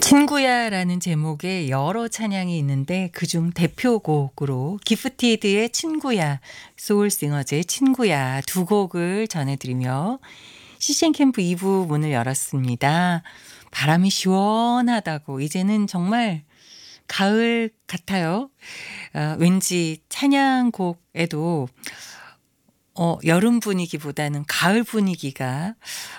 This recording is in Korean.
친구야라는 제목의 여러 찬양이 있는데 그중 대표곡으로 기프티드의 친구야, 소울싱어즈의 친구야 두 곡을 전해드리며 CCN 캠프 2부 문을 열었습니다. 바람이 시원하다고 이제는 정말 가을 같아요. 왠지 찬양곡에도 여름 분위기보다는 가을 분위기가